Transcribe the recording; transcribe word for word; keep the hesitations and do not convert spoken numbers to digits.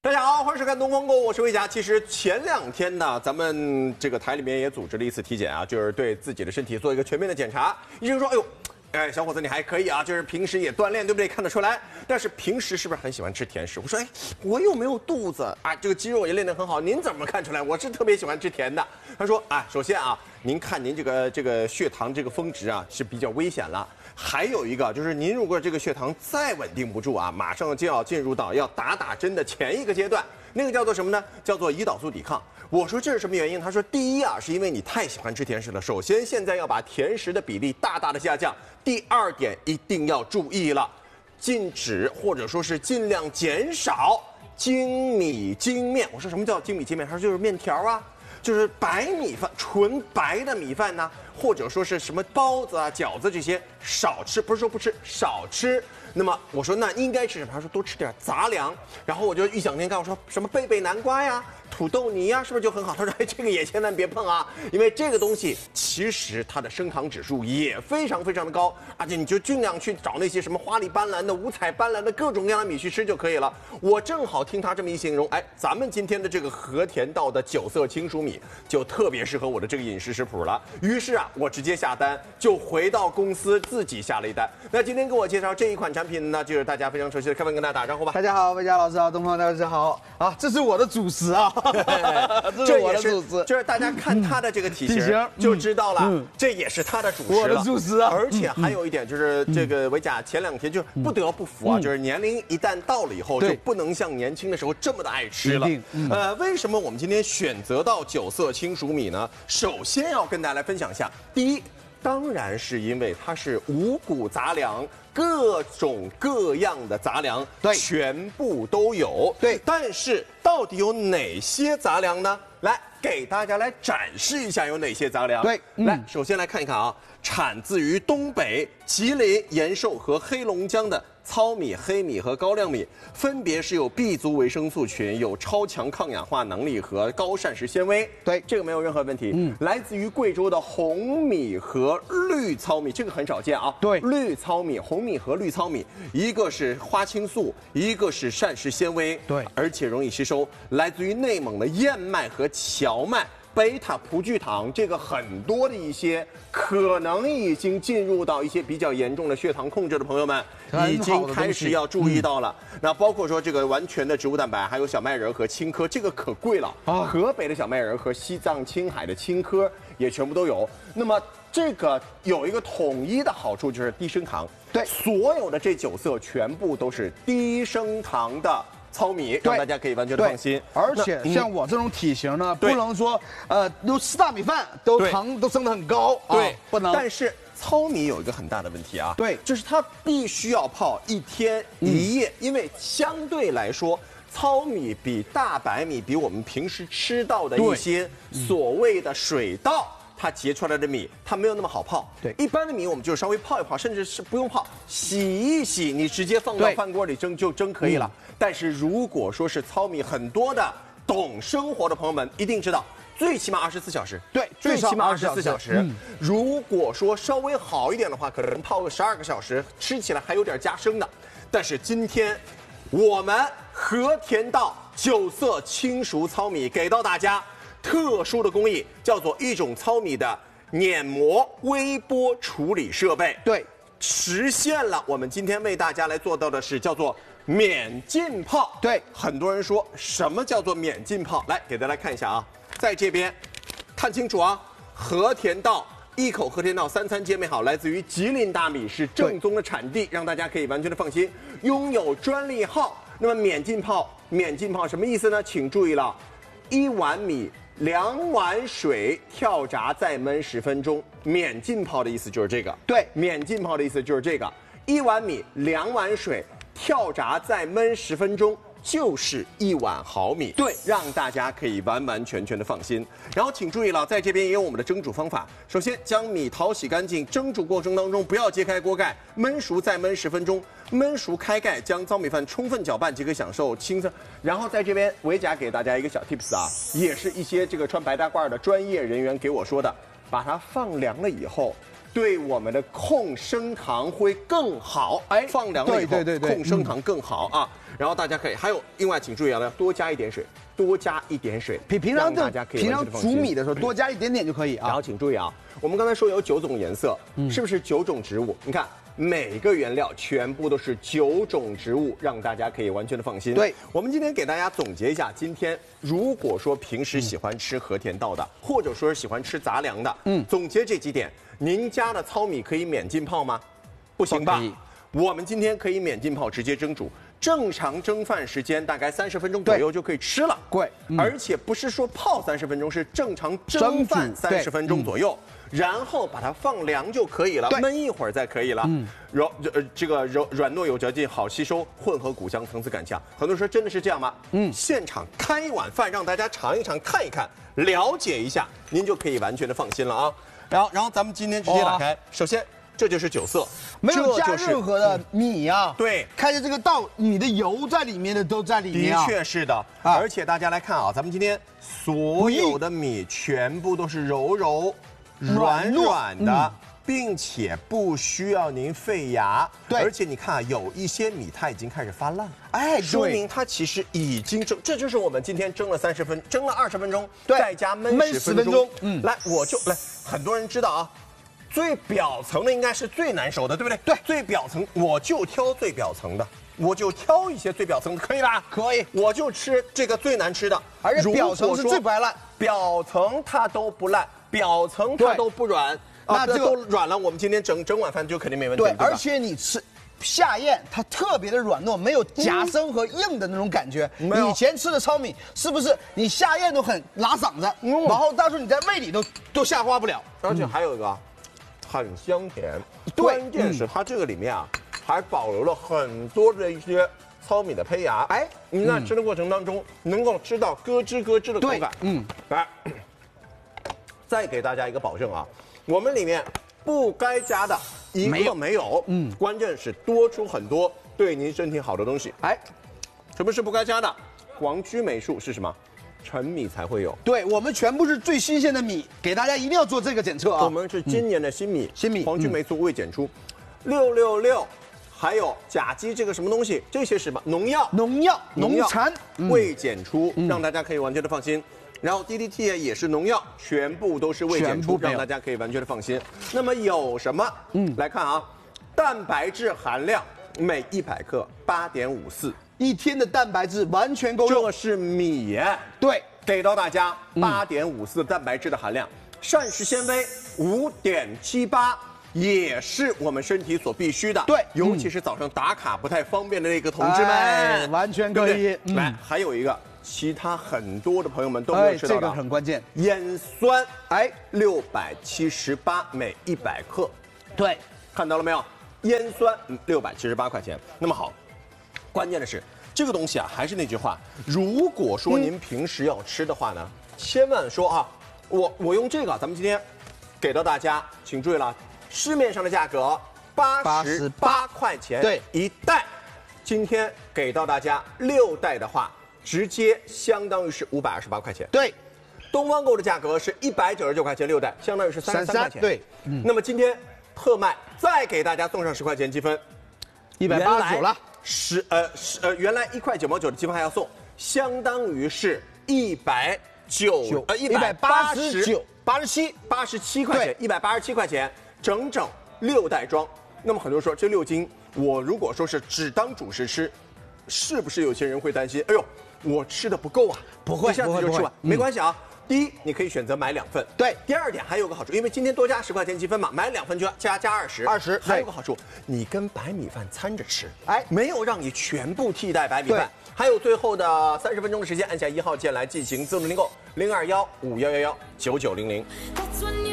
大家好，欢迎收看《东方购物》，我是魏佳。其实前两天呢，咱们这个台里面也组织了一次体检啊，就是对自己的身体做一个全面的检查。医生说：“哎呦，哎，小伙子你还可以啊，就是平时也锻炼，对不对？看得出来。但是平时是不是很喜欢吃甜食？”我说：“哎，我又没有肚子啊，这个肌肉也练得很好，您怎么看出来我是特别喜欢吃甜的？”他说：“啊，首先啊，您看您这个这个血糖这个峰值啊是比较危险了。”还有一个就是，您如果这个血糖再稳定不住啊，马上就要进入到要打打针的前一个阶段，那个叫做什么呢？叫做胰岛素抵抗。我说这是什么原因？他说，第一啊，是因为你太喜欢吃甜食了。首先，现在要把甜食的比例大大的下降。第二点，一定要注意了，禁止或者说是尽量减少精米精面。我说什么叫精米精面？他说就是面条啊。就是白米饭，纯白的米饭呢，或者说是什么包子啊、饺子这些少吃，不是说不吃，少吃。那么我说那应该吃什么？他说多吃点杂粮。然后我就异想天开，我说什么贝贝南瓜呀、土豆泥呀，是不是就很好？他说哎，这个也千万别碰啊，因为这个东西其实它的升糖指数也非常非常的高，而且你就尽量去找那些什么花里斑斓的、五彩斑斓的各种各样的米去吃就可以了。我正好听他这么一形容，哎，咱们今天的这个和田道的九色青薯米就特别适合我的这个饮食食谱了。于是啊，我直接下单，就回到公司自己下了一单。那今天跟我介绍这一款产品呢，就是大家非常熟悉的，开文跟大家打招呼吧。 大家好，魏佳老师好，东方大家好啊，这是我的主食啊，这是我的主食， 就是大家看它的这个体型就知道了，嗯、这也是它的主食了。 我的主食啊， 而且还有一点就是这个维甲前两天就是不得不服啊，嗯、就是年龄一旦到了以后，就不能像年轻的时候这么的爱吃了。嗯、呃，为什么我们今天选择到九色青薯米呢？首先要跟大家来分享一下，第一，当然是因为它是五谷杂粮。各种各样的杂粮， 对， 全部都有。 对， 但是到底有哪些杂粮呢？来，给大家来展示一下有哪些杂粮。 对， 嗯、来，首先来看一看啊，产自于东北、吉林、延寿和黑龙江的糙米、黑米和高粱米，分别是有 B 族维生素群，有超强抗氧化能力和高膳食纤维。 对， 这个没有任何问题。嗯，来自于贵州的红米和绿糙米，这个很少见啊。 对， 绿糙米、红米和绿糙米，一个是花青素，一个是膳食纤维。 对， 而且容易吸收。来自于内蒙的燕麦和荞麦。贝塔葡聚糖，这个很多的一些可能已经进入到一些比较严重的血糖控制的朋友们，已经开始要注意到了。嗯、那包括说这个完全的植物蛋白，还有小麦仁和青稞，这个可贵了啊！河北的小麦仁和西藏、青海的青稞也全部都有。那么这个有一个统一的好处，就是低升糖。 对， 所有的这九色全部都是低升糖的。糙米让大家可以完全的放心， 而且像我这种体型呢，不能说呃，都吃大米饭都糖都升得很高， 对， 啊、不能。 但是糙米有一个很大的问题啊， 对， 就是它必须要泡一天一夜，嗯、因为相对来说，糙米比大白米比我们平时吃到的一些所谓的水稻。它结出来的米，它没有那么好泡。 对， 一般的米我们就稍微泡一泡，甚至是不用泡，洗一洗，你直接放到饭锅里蒸就蒸可以了。嗯、但是如果说是糙米，很多的懂生活的朋友们一定知道，最起码二十四小时。 对， 最起码二十四小时。 嗯、 如果说稍微好一点的话，可能泡个十二个小时，吃起来还有点加生的。但是今天，我们和田道九色青薯糙米给到大家。特殊的工艺叫做一种糙米的碾磨微波处理设备， 对， 实现了我们今天为大家来做到的是叫做免浸泡。 对， 很多人说什么叫做免浸泡？来给大家看一下啊，在这边看清楚啊，和田道一口和田道三餐皆美好，来自于吉林大米，是正宗的产地，让大家可以完全的放心，拥有专利号。那么免浸泡，免浸泡什么意思呢？请注意了，一碗米。两碗水跳闸再焖十分钟，免浸泡的意思就是这个。 对， 免浸泡的意思就是这个。一碗米，两碗水跳闸再焖十分钟，就是一碗好米。 对， 让大家可以完完全全的放心。然后请注意了，在这边也有我们的蒸煮方法。首先将米淘洗干净，蒸煮过程当中不要揭开锅盖，焖熟再焖十分钟。焖熟开盖，将糙米饭充分搅拌即可享受清香。然后在这边，维甲给大家一个小 tips 啊，也是一些这个穿白大褂的专业人员给我说的，把它放凉了以后， 对我们的控升糖会更好。哎，放凉了以后， 对对对对控升糖更好啊。然后大家可以还有另外，请注意啊，要多加一点水，多加一点水， 比平常大家可以平常煮米的时候多加一点点就可以啊。 然后请注意啊，我们刚才说有九种颜色，嗯、是不是九种植物？你看每个原料全部都是九种植物，让大家可以完全的放心。 对， 我们今天给大家总结一下，今天如果说平时喜欢吃和田稻的，嗯、或者说是喜欢吃杂粮的，嗯，总结这几点，您家的糙米可以免浸泡吗？不行吧？我们今天可以免浸泡，直接蒸煮。正常蒸饭时间大概三十分钟左右就可以吃了， 对， 嗯、而且不是说泡三十分钟，是正常蒸饭三十分钟左右，嗯、然后把它放凉就可以了，焖一会儿再可以了。嗯，柔呃这个柔软糯有嚼劲，好吸收，混合谷香，层次感强。很多人说真的是这样吗？嗯，现场开一碗饭让大家尝一尝，看一看，了解一下，您就可以完全的放心了啊。然后然后咱们今天直接打开，首先。这就是酒色， 没有加任何的米啊。 嗯、对， 看着这个稻，你的油在里面的都在里面、啊。 的确是的，啊、而且大家来看啊，咱们今天所有的米全部都是柔柔、软软的，嗯、并且不需要您费牙。对，而且你看啊，有一些米它已经开始发烂，哎，说明它其实已经蒸，这就是我们今天蒸了三十分，蒸了二十分钟，再加焖十分钟。嗯，来，我就来，很多人知道啊。最表层的应该是最难熟的，对不对？对，最表层我就挑最表层的，我就挑一些最表层的，可以吧？可以，我就吃这个最难吃的， 而且表层是最不爱烂， 表层它都不烂，表层它都不软，那这个都软了，我们今天整整碗饭就肯定没问题。 对，而且你吃下咽它特别的软糯，没有夹生和硬的那种感觉。以前吃的糙米是不是你下咽都很拉嗓子，然后到时候你在胃里都都消化不了， 而且还有一个。很香甜，关键是它这个里面啊，还保留了很多的一些糙米的胚芽。哎，你在吃的过程当中，能够吃到咯吱咯吱的口感。嗯，来，再给大家一个保证啊，我们里面不该加的一个没有。嗯，关键是多出很多对您身体好的东西。哎，什么是不该加的？黄曲霉素是什么？陈米才会有， 对我们全部是最新鲜的米，给大家一定要做这个检测啊。 我们是今年的新米， 嗯、新米黄曲霉素未检出，六六六，还有甲基这个什么东西，这些是什么农药？ 农药，农残未检出，嗯、让大家可以完全的放心。然后 D D T 也是农药，全部都是未检出，让大家可以完全的放心。那么有什么？嗯，来看啊，蛋白质含量每一百克八点五四。 一天的蛋白质完全够用， 这是米， 对， 给到大家八点五四蛋白质的含量，膳食纤维五点七八，也是我们身体所必须的。 对， 尤其是早上打卡不太方便的那个同志们， 哎、完全可以。 对对嗯、来，还有一个，其他很多的朋友们都没有吃到的， 哎、这个很关键。 烟酸，哎，六百七十八每一百克， 对， 看到了没有？烟酸六百七十八块钱。那么好。关键的是，这个东西啊，还是那句话，如果说您平时要吃的话呢，嗯、千万说啊，我我用这个，咱们今天给到大家，请注意了，市面上的价格八十八块钱对一袋，今天给到大家六袋的话，直接相当于是五百二十八块钱。 对， 东方购的价格是一百九十九块钱六袋，相当于是三十三块钱。 对， 嗯、那么今天特卖再给大家送上十块钱积分， 一百八十九了。 十呃十呃，原来一块九毛九的积分还要送，相当于是一百九呃一百八十九八十七八十七块钱，一百八十七块钱，整整六袋装。那么很多人说这六斤，我如果说是只当主食吃，是不是有些人会担心？哎呦，我吃的不够啊， 不会， 一下子就吃完，没关系啊。第一，你可以选择买两份。 对。 第二点还有个好处，因为今天多加十块钱积分嘛，买两份就要加加二十。 二十。 还有个好处，你跟白米饭掺着吃，哎，没有让你全部替代白米饭。还有最后的三十分钟的时间，按下一号键来进行自动订购，零二幺五幺幺幺九九零零。